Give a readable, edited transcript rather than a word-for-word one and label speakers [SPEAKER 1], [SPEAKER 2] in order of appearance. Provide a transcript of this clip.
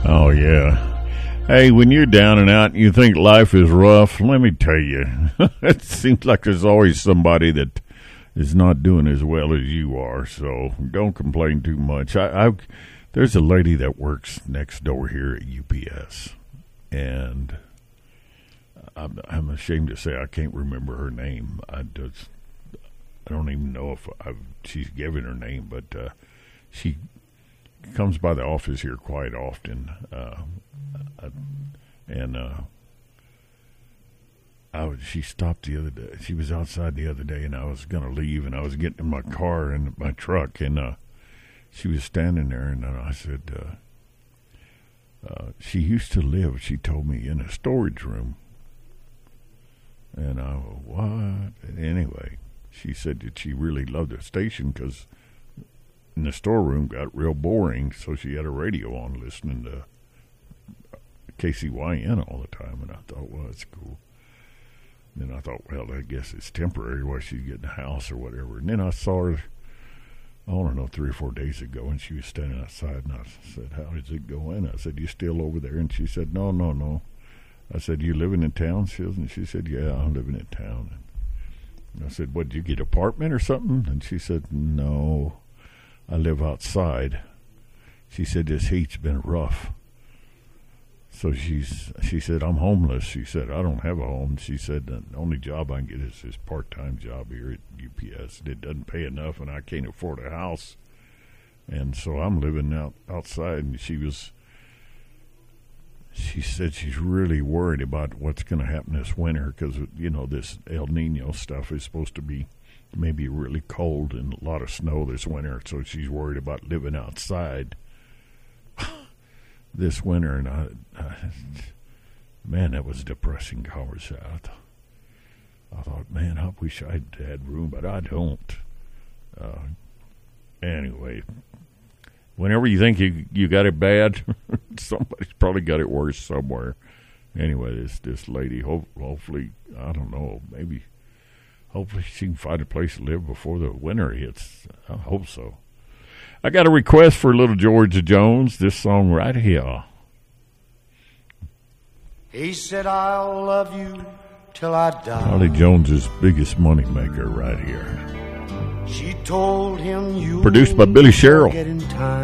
[SPEAKER 1] Oh, yeah. Hey, when you're down and out and you think life is rough, let me tell you, it seems like there's always somebody that is not doing as well as you are, so don't complain too much. There's a lady that works next door here at UPS, and I'm ashamed to say I can't remember her name. I don't even know if she's given her name, but she comes by the office here quite often, she stopped the other day. She was outside the other day, and I was going to leave, and I was getting in my car and my truck, and she was standing there, and I said, she used to live, she told me, in a storage room. And I went, what? Anyway, she said that she really loved the station because in the storeroom got real boring, so she had a radio on listening to KCYN all the time, and I thought, well, that's cool. And then I thought, well, I guess it's temporary while she's getting a house or whatever. And then I saw her, I don't know, 3 or 4 days ago, and she was standing outside, and I said, how is it going? I said, you still over there? And she said, no. I said, you living in town? She said, yeah, I'm living in town. And I said, what, did you get an apartment or something? And she said, no, I live outside. She said, this heat's been rough. So she said, I'm homeless. She said, I don't have a home. She said, the only job I can get is this part-time job here at UPS. It doesn't pay enough, and I can't afford a house. And so I'm living outside. And she said she's really worried about what's going to happen this winter because, this El Nino stuff is supposed to be maybe really cold and a lot of snow this winter. So she's worried about living outside this winter, and man, that was a depressing conversation. I thought, man, I wish I had room, but I don't. Anyway, whenever you think you got it bad, somebody's probably got it worse somewhere. Anyway, this lady, hopefully, I don't know, hopefully she can find a place to live before the winter hits. I hope so. I got a request for Little George Jones, this song right here.
[SPEAKER 2] He said, I'll love you till I die.
[SPEAKER 1] Holly Jones's biggest money maker right here.
[SPEAKER 2] She told him you
[SPEAKER 1] produced by Billy Sherrill.